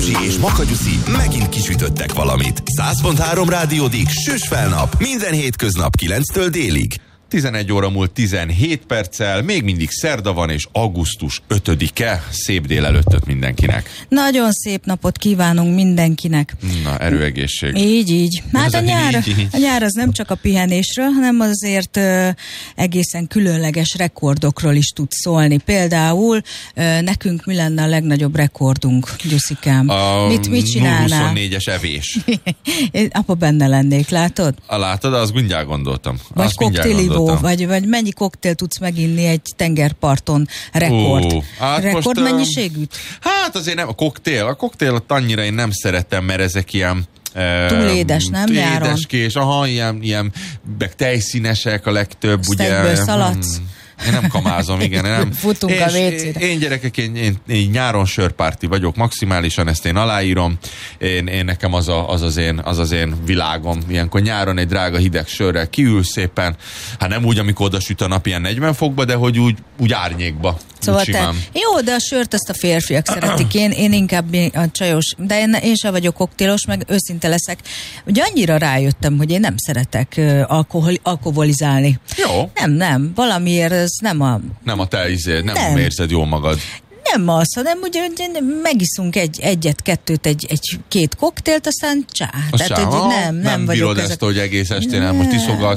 Gyüsi és Makanyuszi megint kisütöttek valamit. 100.3 Rádiódik, süss fel nap, minden hétköznap 9-től délig. 11 óra múlt 17 perccel, még mindig szerda van, és augusztus 5-e. Szép délelőttöt mindenkinek. Nagyon szép napot kívánunk mindenkinek. Na, erőegészség. Így. Hát a nyár az nem csak a pihenésről, hanem azért egészen különleges rekordokról is tud szólni. Például nekünk mi lenne a legnagyobb rekordunk, Gyuszikám? Mit csinálnál? 0-24-es evés. Apa benne lennék, látod? Látod, azt mindjárt gondoltam. Vagy koktélivó, vagy mennyi koktél tudsz meginni egy tengerparton? Rekord. Rekord mennyiségűt? Hát azért nem, a koktélt annyira én nem szeretem, mert ezek ilyen túl édes, nem nyáron? Édeskés, ilyen meg tejszínesek a legtöbb, Sztegből ugye. szaladsz. Én nem kamázom, igen. Nem. Futunk a WC-re. Én gyerekek, én nyáron sörpárti vagyok, maximálisan ezt én aláírom. Én nekem az az én világom. Ilyenkor nyáron egy drága hideg sörrel kiül szépen, hát nem úgy, amikor oda süt a nap ilyen 40 fokba, de hogy úgy árnyékba. Szóval jó, de a sört azt a férfiak szeretik. Én inkább a csajos, de én sem vagyok koktélos, meg őszinte leszek. Ugye annyira rájöttem, hogy én nem szeretek alkoholizálni. Jó. Nem. Valamiért ez nem a... Nem a te nem érzed jól magad. Nem az, hanem ugye megiszunk egy-kettőt, két koktélt, aztán csá. Nem bírod ezt, hogy egész estén most iszogatsz,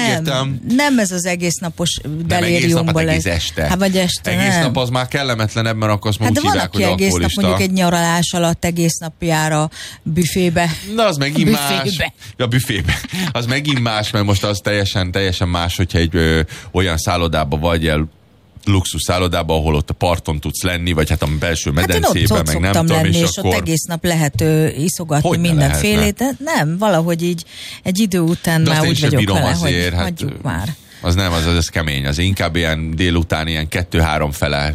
nem ez az egész napos delíriumból. Egész este. Hát vagy este, egész nap az már kellemetlenebb, mert akkor azt már úgy hívják, hogy alkoholista. Egész nap mondjuk egy nyaralás alatt egész nap jár a büfébe. Na, az megint más. A büfébe. Az megint más, mert most az teljesen más, hogyha egy olyan szállodába vagy el, luxus szállodában, ahol ott a parton tudsz lenni, vagy hát a belső medencében, meg nem tudom, lenni, és akkor... ott egész nap lehet iszogatni mindenfélét, de nem, valahogy így egy idő után már úgy vagyok vele, hogy hagyjuk már. Az nem, az kemény, az inkább ilyen délután, ilyen 2-3 fele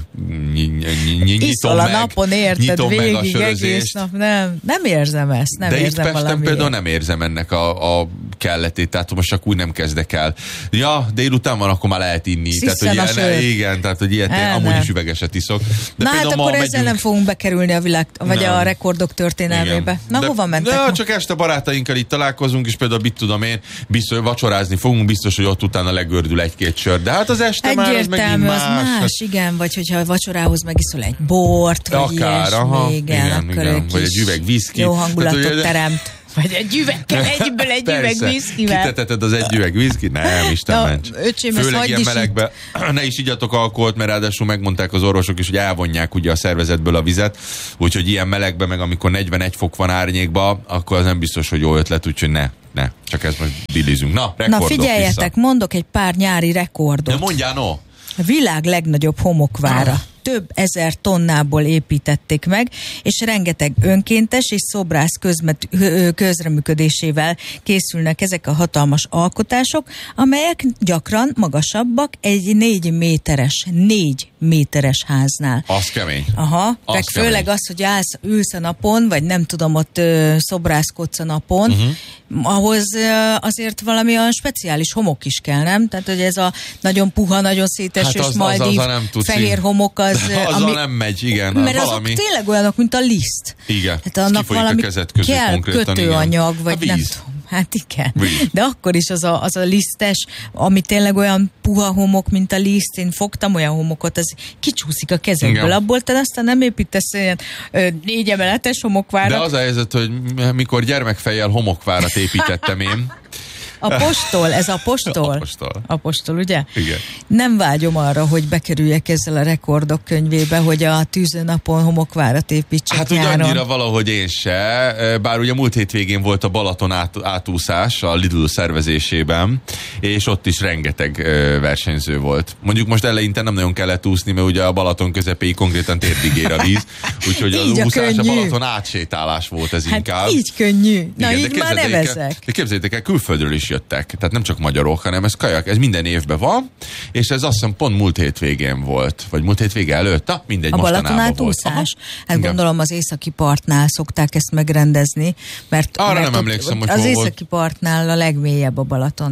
iszol a napon, érted, végig egész nap, nem érzem ezt, de itt Pesten például nem érzem ennek a kelletét, tehát most csak úgy nem kezdek el. Ja, délután van, akkor már lehet inni. Tehát, hogy igen, tehát hogy ilyet én amúgy is üvegeset iszok. De na hát akkor ezzel nem fogunk bekerülni a világ, vagy a rekordok történelmébe. Igen. Na, hova mentek? Ja, csak este barátainkkal itt találkozunk, és például mit tudom én, biztos vacsorázni fogunk, biztos, hogy ott utána legördül egy-két sör. De hát az este már az megint más. Igen, vagy hogyha a vacsorához megiszol egy bort, vagy akár, ilyesmi, igen, vagy egy üveg viszki. Jó hangulatot teremt. Vagy egy üveg viszkivel. Kiteteted az egy üveg viszki? Nem, Isten ments. Főleg ilyen melegbe. Ne is igyatok alkoholt, mert ráadásul megmondták az orvosok is, hogy elvonják ugye a szervezetből a vizet. Úgyhogy ilyen melegbe, meg amikor 41 fok van árnyékba, akkor az nem biztos, hogy jó ötlet, úgyhogy ne. Csak ezt most dilizünk. Na figyeljetek, vissza. Mondok egy pár nyári rekordot. De mondjál, no. A világ legnagyobb homokvára. Több ezer tonnából építették meg, és rengeteg önkéntes és szobrász közreműködésével készülnek ezek a hatalmas alkotások, amelyek gyakran magasabbak egy 4 méteres háznál. Az kemény. Aha, meg főleg az, hogy ülsz a napon, vagy nem tudom, ott szobrászkodsz a napon, ahhoz azért valami olyan speciális homok is kell, nem? Tehát, hogy ez a nagyon puha, nagyon szétesős, majd fehér homok az... Azzal nem megy, igen. Mert valami... azok tényleg olyanok, mint a liszt. Igen, hát annak valami kell kötőanyag, vagy víz. Nem tudom. Hát igen. Víz. De akkor is az a lisztes, ami tényleg olyan puha homok, mint a liszt. Én fogtam olyan homokot, az kicsúszik a kezedből. Igen. Abból te aztán nem építesz ilyen 4 emeletes homokvárat. De az a helyzet, hogy mikor gyermekfejjel homokvárat építettem én, ez a postol. A postol, ugye? Igen. Nem vágyom arra, hogy bekerüljek ezzel a rekordok könyvébe, hogy a tűzőnapon homokvárat építsek hát nyáron. Hát annyira valahogy én se, bár ugye múlt hétvégén volt a Balaton átúszás a Lidl szervezésében, és ott is rengeteg versenyző volt. Mondjuk most eleinte nem nagyon kellett úszni, mert ugye a Balaton közepéig konkrétan térdig ér a víz, úgyhogy az úszás a Balaton átsétálás volt ez inkább. Hát így könnyű. Na igen, így már nevezek. De képzeljétek el, külföldről is jöttek. Tehát nem csak magyarok, hanem ez kajak, ez minden évben van, és ez azt hiszem pont múlt hétvégén volt, vagy múlt hétvége előtt, mindegy, mostanában volt. Hát gondolom az északi partnál szokták ezt megrendezni, mert nem emlékszem, hogy az északi partnál a legmélyebb a Balaton.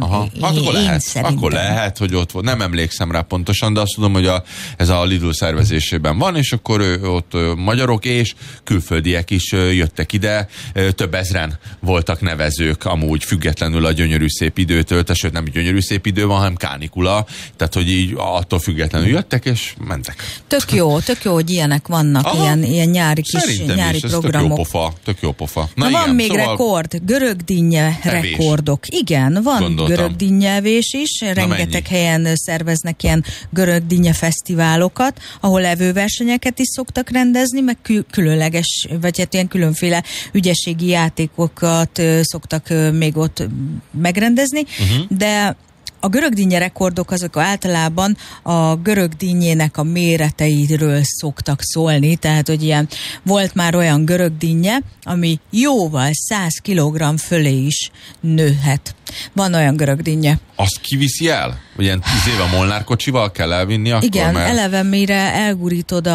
Akkor lehet, hogy ott volt. Nem emlékszem rá pontosan, de azt tudom, hogy ez a Lidl szervezésében van, és akkor ott magyarok és külföldiek is jöttek ide, több ezren voltak nevezők amúgy függetlenül a gyönyörű szép időtől, sőt nem gyönyörű szép idő van, hanem kánikula, tehát hogy így attól függetlenül jöttek és mentek. Tök jó, hogy ilyenek vannak, ilyen nyári programok. Tök jó pofa. Na igen, van még rekord, görögdinnye rekordok. Igen, van görögdinnyeevés is, rengeteg helyen szerveznek ilyen görögdinnye fesztiválokat, ahol evőversenyeket is szoktak rendezni, meg különleges, vagy hát ilyen különféle ügyességi játékokat szoktak még ott megrendezni, de a görögdinnye rekordok azok általában a görögdinnyének a méreteiről szoktak szólni, tehát hogy ilyen volt már olyan görögdinnye, ami jóval 100 kg fölé is nőhet. Van olyan görögdinnye. Azt kiviszi el? Vagy ilyen 10 éve Molnár kocsival kell elvinni akkor? Igen, eleve mire elgurítod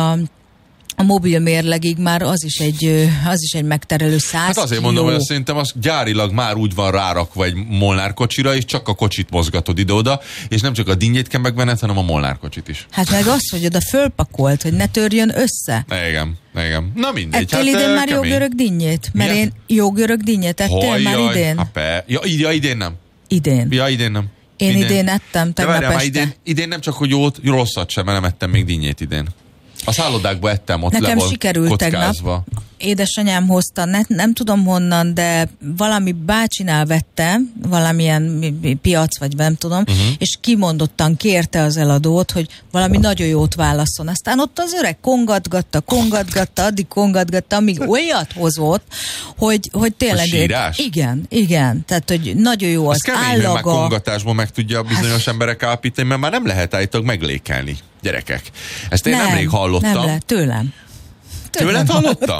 a mobil mérlegig már az is egy megterelő 100 Hát azért mondom, hogy szerintem az gyárilag már úgy van rárakva egy Molnár kocsira, és csak a kocsit mozgatod ide-oda, és nem csak a dinnyét kell megvenned, hanem a Molnár kocsit is. Hát meg az, hogy oda fölpakolt, hogy ne törjön össze. Igen. Na mindegy. Ettél idén már jó görög dinnyét? Mert én jó görög dinnyét ettél már idén? Idén nem. Idén nem. Én idén ettem, tegnap este. Idén nem csak, hogy rosszat sem, mert nem ettem még dinnyét idén. A szállodákba ettem, ott nekem sikerült tegnap. Édesanyám hozta, nem tudom honnan, de valami bácsinál vette, valamilyen piac, vagy nem tudom, és kimondottan kérte az eladót, hogy valami nagyon jót válasszon. Aztán ott az öreg kongatgatta, addig kongatgatta, amíg olyat hozott, hogy tényleg... A sírás? Igen. Tehát, hogy nagyon jó az állaga. Kemény, hogy már kongatásból meg tudja bizonyos emberek állapítani, mert már nem lehet állítólag meglékelni, gyerekek. Ezt én nemrég hallottam. Nem lehet, tőlem. Tőled hallottam?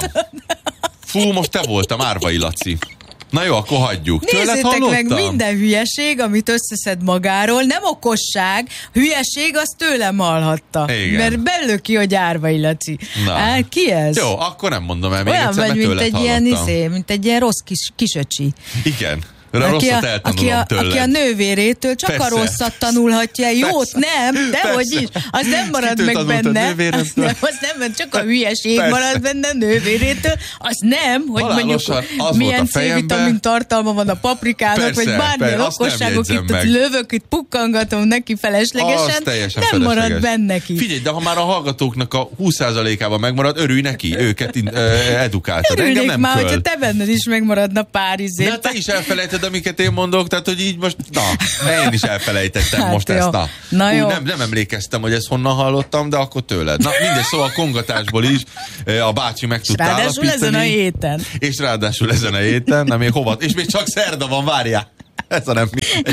Fú, most te voltam, Árvai Laci. Na jó, akkor hagyjuk. Nézzétek meg, minden hülyeség, amit összeszed magáról, nem okosság, hülyeség, azt tőlem hallhatta. Igen. Mert belöki, hogy Árvai Laci. Ki ez? Jó, akkor nem mondom el még egyszer, mert tőled hallottam. Mint egy ilyen rossz kisöcsi. Igen. Rosszat eltanulom tőled. Aki a nővérétől csak persze. A rosszat tanulhatja, jót nem, dehogy is. Az nem marad meg benne. Az nem, csak a hülyeség persze. Marad benne a nővérétől. Az nem, hogy halálosan, mondjuk milyen C-vitamin tartalma van a paprikának, persze, vagy bármilyen okosságok itt lövök, itt pukkangatom neki feleslegesen. Nem marad benne ki. Figyelj, de ha már a hallgatóknak a 20%-ában megmarad, örülj neki, őket edukáltad. Örülnék nem már, hogyha te benned is megmaradna pár izét. De te is elfelejted, amiket én mondok, tehát hogy így most, én is elfelejtettem hát most jó. Ezt, nem emlékeztem, hogy ezt honnan hallottam, de akkor tőled. Na mindegy, szóval a kongatásból is a bácsi meg tudta állapítani. És ráadásul ezen a héten. Nem, még hova? És még csak szerda van, várjál. Ez a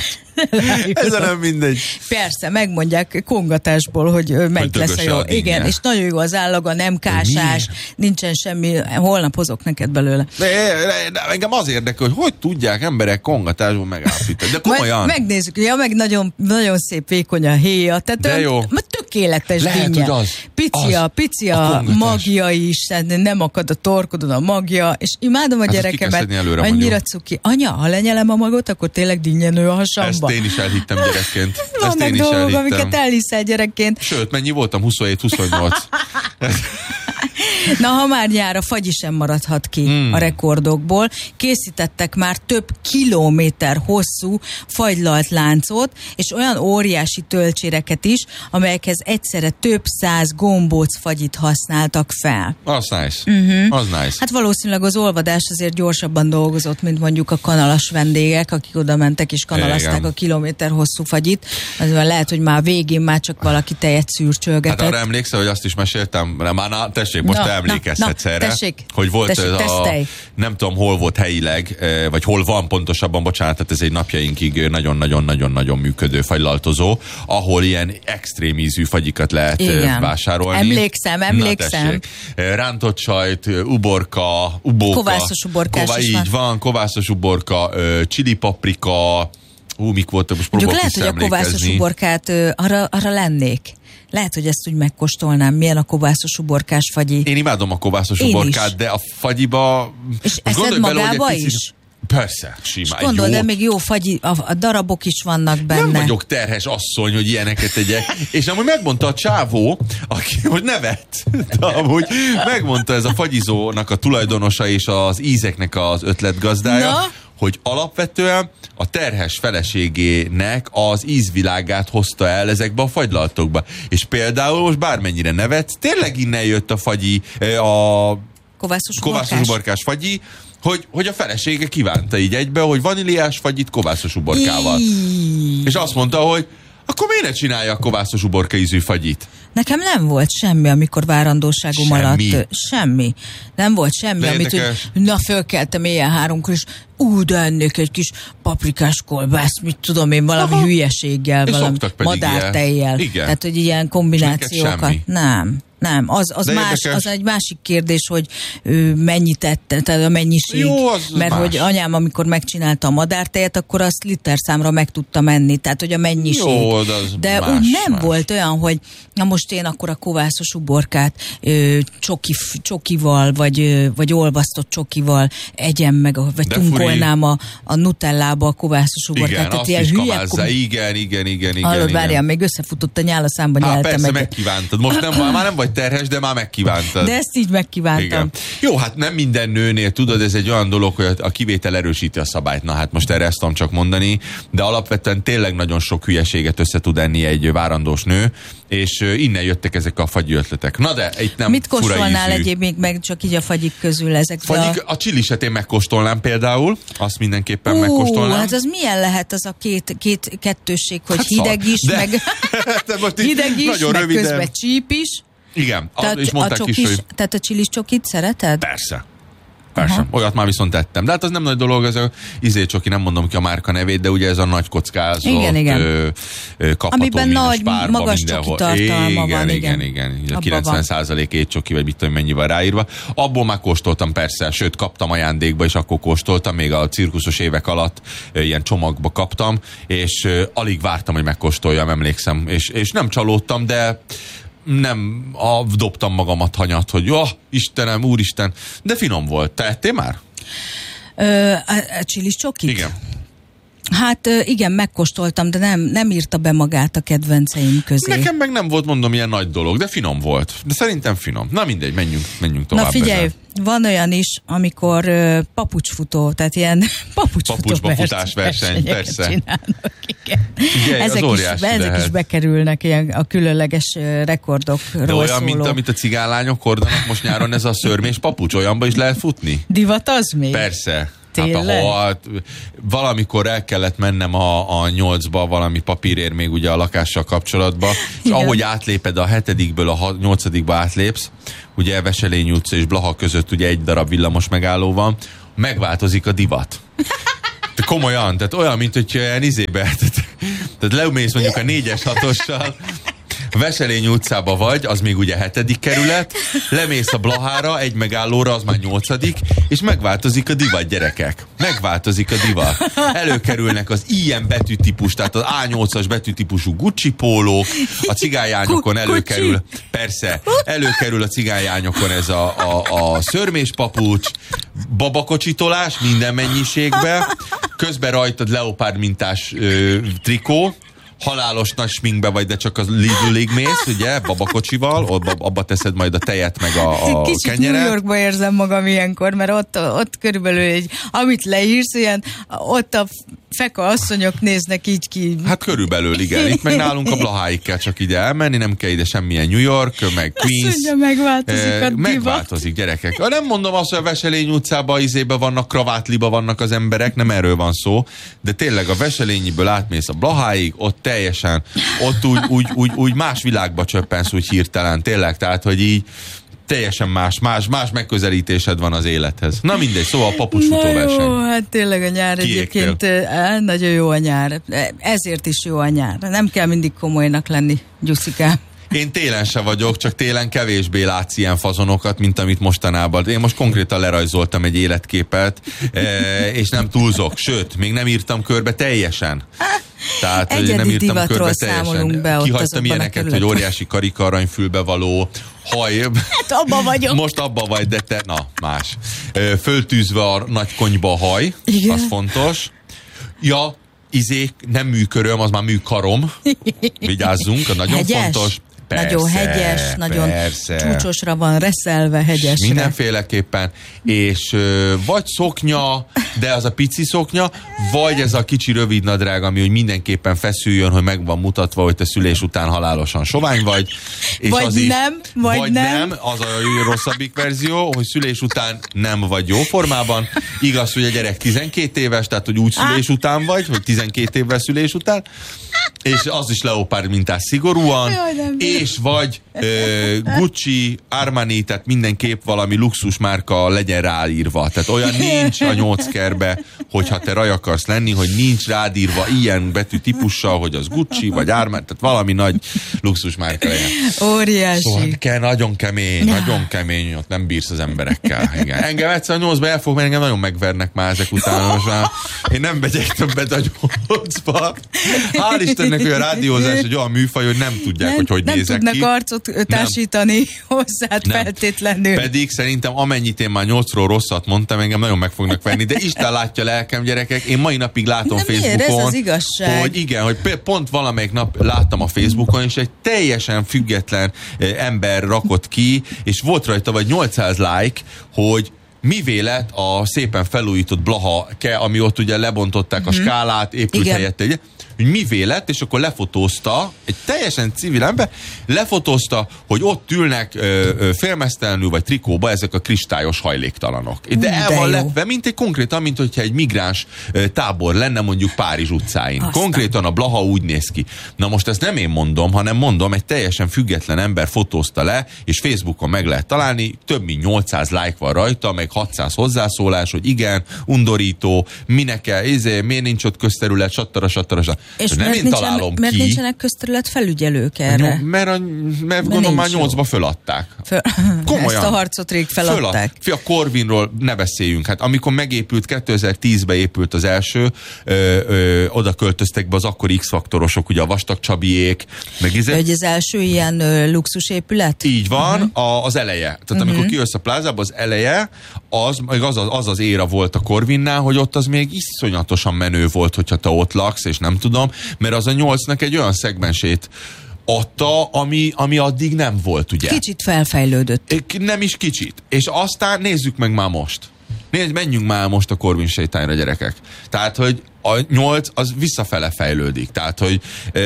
nem mindegy. Persze, megmondják kongatásból, hogy melyik lesz a jó. Igen, és nagyon jó az állaga, nem kásás, nincsen semmi, holnap hozok neked belőle. De engem az érdekel, hogy tudják emberek kongatásból megállapítani. De komolyan. Megnézzük, meg nagyon, nagyon szép vékony a héja. Tehát tökéletes dinnye. Pici a magja is, nem akad a torkodon a magja, és imádom a gyerekemet. Annyira cuki. Anya, ha lenyelem a magot, akkor tényleg dinnye nő a hasamba. Ezt én is elhittem gyerekként. Vannak dolgok, amiket elhiszel gyerekként. Sőt, mennyi voltam? 27-28. Na, ha már nyár, a fagyi sem maradhat ki a rekordokból. Készítettek már több kilométer hosszú fagylalt láncot, és olyan óriási tölcséreket is, amelyekhez egyszerre több 100 gombóc fagyit használtak fel. Az nice. Az nice. Hát valószínűleg az olvadás azért gyorsabban dolgozott, mint mondjuk a kanalas vendégek, akik oda mentek és kanalazták a kilométer hosszú fagyit. Azért lehet, hogy már végén már csak valaki tejet szűrcsölgetett. Hát arra emlékszel, hogy azt is meséltem, már tessék, most te emlékezhetsz erre, hogy volt nem tudom, hol volt helyileg, vagy hol van pontosabban, bocsánat, tehát ez egy napjainkig nagyon-nagyon-nagyon-nagyon működő fagylaltozó, ahol ilyen extrém ízű fagyikat lehet vásárolni. Emlékszem. Rántott sajt, uborka, kovászos uborkás is így van, kovászos uborka, csili paprika, Mik voltak, most próbálok lehet, hogy a kovászos uborkát arra lennék. Lehet, hogy ezt úgy megkóstolnám. Milyen a kovászos uborkás fagyi? Én imádom a kovászos uborkát, de a fagyiba... És eszed magába is? Persze, simán. Gondolod, de még jó fagyi, a darabok is vannak benne. Nem vagyok terhes asszony, hogy ilyeneket tegyek. És amúgy megmondta a csávó, aki hogy nevet, de amúgy megmondta ez a fagyizónak a tulajdonosa és az ízeknek az ötletgazdája, hogy alapvetően a terhes feleségének az ízvilágát hozta el ezekbe a fagylaltokba. És például most bármennyire nevetsz, tényleg innen jött a fagyi, a kovászos uborkás fagyi, hogy a felesége kívánta így egybe, hogy vaníliás fagyit kovászos uborkával. És azt mondta, hogy akkor miért ne csinálja a kovászos uborka ízű fagyit? Nekem nem volt semmi, amikor várandóságom alatt. Semmi. Nem volt semmi, amit fölkeltem éjjel 3-kor, és de ennék egy kis paprikás kolbász, mit tudom én, valami hülyeséggel, valami madártejjel. Tehát, hogy ilyen kombinációkat. Nem, az egy másik kérdés, hogy mennyit tette, tehát a mennyiség. Jó, mert más. Hogy anyám, amikor megcsinálta a madártejet, akkor azt literszámra meg tudta menni, tehát hogy a mennyiség. Jó, de más, úgy nem volt olyan, hogy na most én akkor a kovászos uborkát csokival, vagy olvasztott csokival egyem meg, vagy tunkolnám a nutellába a kovászos uborkát. Igen, tehát azt is kamázza. Igen. Hallod, várjál, még összefutott a nyál a számban, nyeltem persze, megkívántad. Most már nem vagy terhes, de már megkívántad. De ezt így megkívántam. Igen. Jó, hát nem minden nőnél, tudod, ez egy olyan dolog, hogy a kivétel erősíti a szabályt. Na hát most erre ezt tudom csak mondani, de alapvetően tényleg nagyon sok hülyeséget össze tud enni egy várandós nő, és innen jöttek ezek a fagyi ötletek. Na de itt nem mit kóstolnál egyéb még meg csak így a fagyik közül ezekből? A csilisét én megkóstolnám például, azt mindenképpen megkóstolnám. Hát az milyen lehet az a kettősség, hogy hideg is, meg hideg is, meg közben csíp is. Igen, és mondták is, hogy... Tehát a csilis csokit szereted? Persze. Olyat már viszont tettem. De hát az nem nagy dolog, ez a csoki, nem mondom ki a márka nevét, de ugye ez a nagy kockázott, kapható amiben nagy, magas csoki tartalma van. Igen. 90% étcsoki, vagy mit tudom, mennyi van ráírva. Abból már kóstoltam persze, sőt kaptam ajándékba, és akkor kóstoltam, még a cirkuszos évek alatt ilyen csomagba kaptam, és alig vártam, hogy megkóstoljam, emlékszem. És nem csalódtam, de nem dobtam magamat hanyat, hogy Istenem, úristen, de finom volt. Te ettél már? A csilis csokit? Igen. Hát igen, megkóstoltam, de nem írta be magát a kedvenceim közé. Nekem meg nem volt, mondom, ilyen nagy dolog, de finom volt. De szerintem finom. Na mindegy, menjünk tovább. Na figyelj, van olyan is, amikor papucsfutó, tehát ilyen papucsba futásverseny, persze. Csinálnak, igen. Figyelj, ezek is bekerülnek ilyen a különleges rekordokról. De olyan, mint amit a cigánlányok hordanak most nyáron, ez a szörmés papucs, olyanba is lehet futni? Divat az még? Persze. Hát, valamikor el kellett mennem a 8-ba, valami papírért még ugye a lakással kapcsolatba, és ahogy átléped a 7-ből a 8-ba átlépsz, ugye Veselényi utca és Blaha között ugye egy darab villamos megálló van, megváltozik a divat. De komolyan, tehát olyan, mint hogy ilyen izébe, tehát lemész mondjuk a 4-es 6-ossal, Veselényi utcába vagy, az még ugye 7. kerület, lemész a Blahára, egy megállóra, az már 8. és megváltozik a divat, gyerekek. Megváltozik a divat. Előkerülnek az ilyen betűtípus, tehát az A8-as betűtípusú Gucci pólók, a cigányányokon előkerül, persze, előkerül a cigányányokon ez a szörmés papucs, babakocsitolás minden mennyiségbe, közben rajtad leopárd mintás trikó, halálos nagy sminkbe vagy, de csak az Lidl-ig mész, ugye, babakocsival, abba teszed majd a tejet, meg a kicsit kenyeret. New Yorkba érzem magam ilyenkor, mert ott körülbelül amit leírsz, ilyen, ott a feka asszonyok néznek így ki. Hát körülbelül, igen. Itt meg nálunk a Blaháig kell csak ide elmenni, nem kell ide semmilyen New York, meg Queens. Azt mondja, megváltozik a divat. Megváltozik, gyerekek. Nem mondom azt, hogy a Veselényi utcában vannak, kravátliba vannak az emberek, nem erről van szó, de tényleg a Veselényiből átmész a Blaháig, ott teljesen, ott úgy más világba csöppensz úgy hirtelen, tényleg, tehát, hogy így teljesen más megközelítésed van az élethez. Na mindegy, szóval a papucsfutóverseny. Jó, hát tényleg a nyár egyébként nagyon jó a nyár. Ezért is jó a nyár. Nem kell mindig komolynak lenni, Gyuszikám. Én télen se vagyok, csak télen kevésbé látsz ilyen fazonokat, mint amit mostanában. Én most konkrétan lerajzoltam egy életképet, és nem túlzok, sőt, még nem írtam körbe teljesen. Tehát nem írtam körbe teljesen. Kihagytam ilyeneket, hogy óriási karika aranyfülbe való, haj. Hát abba vagyok. Most abba vagy, de te, na, más. Föltűzve a nagy konyba a haj, igen. Az fontos. Ja, nem műköröm, az már műkarom. Vigyázzunk, nagyon hegyes? Fontos. Persze, nagyon hegyes, nagyon csúcsosra van reszelve hegyesre. Mindenféleképpen. És vagy szoknya, de az a pici szoknya, vagy ez a kicsi rövid nadrág, ami hogy mindenképpen feszüljön, hogy meg van mutatva, hogy te szülés után halálosan sovány vagy. És vagy az nem, is, vagy nem. Az a rosszabbik verzió, hogy szülés után nem vagy jó formában. Igaz, hogy a gyerek 12 éves, tehát hogy úgy szülés után vagy 12 évvel szülés után. És az is leopárd mintás szigorúan. És vagy Gucci, Armani, tehát mindenképp valami luxusmárka legyen ráírva. Tehát olyan nincs a 8 kerbe, hogyha te raj akarsz lenni, hogy nincs rádírva ilyen betűtípussal, hogy az Gucci, vagy Armani, tehát valami nagy luxusmárka legyen. Óriási. Szóval nagyon kemény, ott nem bírsz az emberekkel. Igen. Engem egyszer a 8-ba elfog, mert engem nagyon megvernek már ezek után. Most már én nem megyek többet a 8-ba. Hál' Istennek, hogy a rádiózás egy olyan műfaj, hogy nem tudják, hogy nézek ki. Nem tudnak arcot társítani hozzád feltétlenül. Pedig szerintem amennyit én már 8-ról rosszat mondtam, engem nagyon meg fognak venni, de Isten látja lelkem, gyerekek. Én mai napig látom Facebookon, ez az igazság. hogy igen, hogy pont valamelyik nap láttam a Facebookon, és egy teljesen független ember rakott ki, és volt rajta vagy 800 like, hogy mi vélet a szépen felújított Blaha, ami ott ugye lebontották a skálát, épült helyette, hogy mi vélet, és akkor lefotózta, egy teljesen civil ember, lefotózta, hogy ott ülnek félmeztelenül vagy trikóba ezek a kristályos hajléktalanok. De el van lepve, konkrétan, mint hogyha egy migráns tábor lenne mondjuk Párizs utcáin. Aztán. Konkrétan a Blaha úgy néz ki. Na most ezt nem én mondom, hanem mondom, egy teljesen független ember fotózta le, és Facebookon meg lehet találni, több mint 800 like van rajta, meg 600 hozzászólás, hogy igen, undorító, miért nincs ott közterület, sattara. És nem én találom ki. Mert nincsenek közterület felügyelők erre? Mert gondolom már 8-ba föladták. Komolyan. Ezt a harcot rég feladták. A Corvinról ne beszéljünk. Hát amikor megépült, 2010-ben épült az első, oda költöztek be az akkori X-faktorosok, ugye a Vastag Csabiék. Hogy az első ilyen luxusépület? Így van, az eleje. Tehát amikor kijössz a plázába, az eleje, az éra volt a Corvinnál, hogy ott az még iszonyatosan menő volt, hogyha te ott laksz, és nem tudom, mert az a 8-nak egy olyan szegmensét adta, ami addig nem volt, ugye? Kicsit felfejlődött. Nem is kicsit. És aztán nézzük meg már most. Menjünk már most a Corvin sétányra, gyerekek. Tehát, hogy a 8 az visszafele fejlődik. Tehát, hogy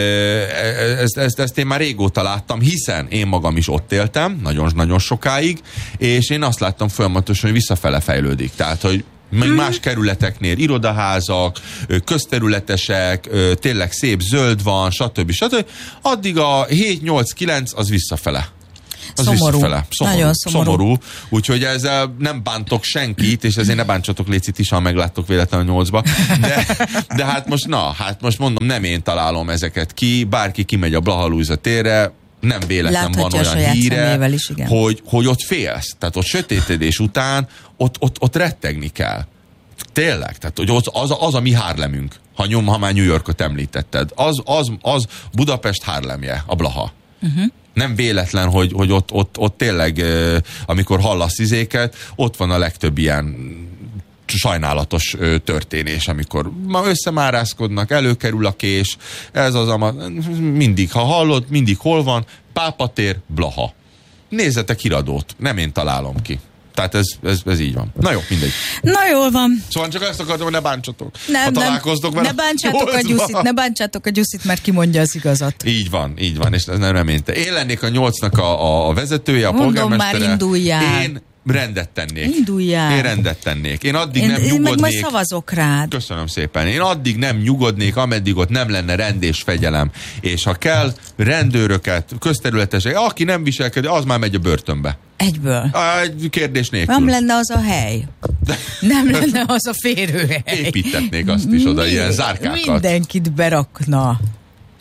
ezt én már régóta láttam, hiszen én magam is ott éltem, nagyon-nagyon sokáig, és én azt láttam folyamatosan, hogy visszafele fejlődik. Tehát, hogy meg más kerületeknél irodaházak, közterületesek, tényleg szép zöld van, stb. Addig a 7-8-9 az visszafele. Nagyon szomorú. Úgyhogy ezzel nem bántok senkit, és ezért ne bántsatok lécit is, ha megláttok véletlenül a 8-ba. De hát most mondom, nem én találom ezeket ki, bárki kimegy a Blaha Lujza térre, nem véletlen van olyan híre, is, hogy ott félsz. Tehát ott sötétedés után ott rettegni kell. Tényleg, tehát hogy az a mi Harlemünk, ha már New Yorkot említetted. Az Budapest Harlemje, a Blaha. Nem véletlen, hogy ott tényleg, amikor hallasz izéket, ott van a legtöbb ilyen sajnálatos történés, amikor ma összemárászkodnak, előkerül a kés, ez az, mindig, ha hallod, mindig hol van, Pápatér, Blaha. Nézzetek híradót, nem én találom ki. Tehát ez így van. Na jó, mindegy. Na jól van. Szóval csak ezt akartam, hogy ne bántsatok. Ha találkoztok vele. Ne bántsátok a Gyuszit, mert kimondja az igazat. Így van, és ez nem reményte. Én lennék a 8-nak a vezetője, a polgármestere. Már induljál. Én rendet tennék. Induljál. Én rendet tennék. Én addig nem nyugodnék. Én meg majd szavazok rád. Köszönöm szépen. Én addig nem nyugodnék, ameddig ott nem lenne rend és fegyelem. És ha kell, rendőröket, közterületesek, aki nem viselkedik, az már megy a börtönbe. Egyből. Egy kérdés nélkül. Nem lenne az a hely. Nem lenne az a férőhely. Építetnék azt is oda, ilyen zárkákat. Mindenkit berakna.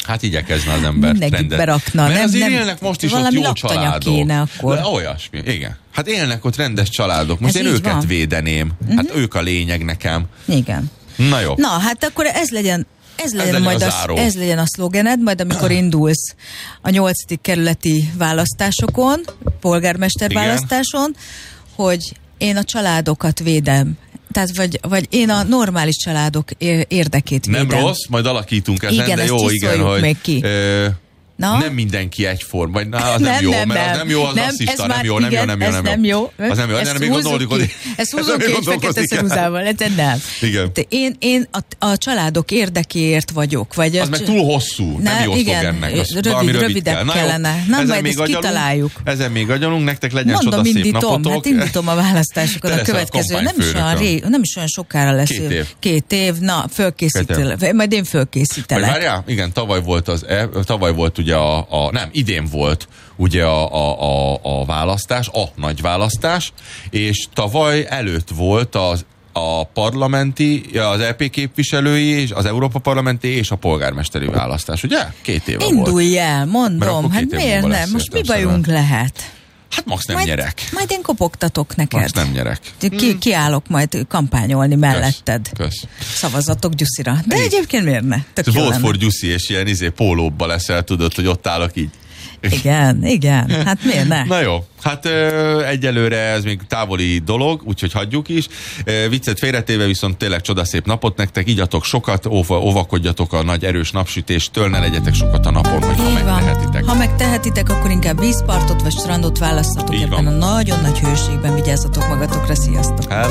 Hát igyekezne az ember mindenkit berakna. Mert azért élnek most is ott jó családok. Kéne akkor. De olyasmi, igen. Hát élnek ott rendes családok. Most én őket védeném. Hát ők a lényeg nekem. Igen. Na jó. Na, hát akkor ez legyen a szlogened, majd amikor indulsz a 8. kerületi választásokon, polgármester választáson, hogy én a családokat védem. Tehát vagy én a normális családok érdekét védem. Nem rossz, majd alakítunk ezen, igen, de jó, igen, hogy... még ki. Nem mindenki egyforma, vagy az nem jó, mert az nem jó, az rasszista, nem jó. Az nem jó. Még gondoljuk, hogy... Ezt húzzuk ki egy fekete szeruzával, nem. Igen. Én a családok érdekéért vagyok. Vagy az meg túl hosszú, nem jó szlogennek. Rövidebb kellene. Na, majd ezt kitaláljuk. Ezen még agyalunk, nektek legyen csoda szép napotok. Hát indítom a választásokat, a következő. Nem is olyan sokára lesz. 2 év, na, fölkészítelek. Majd én fölkészítelek. Várjál, igen, tavaly volt ugye idén volt ugye a választás, a nagy választás, és tavaly előtt volt a parlamenti, az EP képviselői, és az Európa parlamenti és a polgármesteri választás, ugye? 2 éve volt. Indulj el, mondom, hát miért nem? Most mi bajunk lehet? Hát max nem nyerek. Majd én kopogtatok neked. Max nem nyerek. Kiállok majd kampányolni melletted. Kösz. Szavazatok Gyuszira. De egyébként miért ne? Volt for Gyuszi, és ilyen pólóba leszel, tudod, hogy ott állok így. Igen. Hát miért ne? Na jó, hát egyelőre ez még távoli dolog, úgyhogy hagyjuk is. Viccet félretéve, viszont tényleg csodaszép napot nektek, igyatok sokat, óvakodjatok a nagy erős napsütéstől, ne legyetek sokat a napon, hogyha megtehetitek. Ha megtehetitek, akkor inkább vízpartot vagy strandot választatok, ebben a nagyon nagy hőségben vigyázzatok magatokra, sziasztok!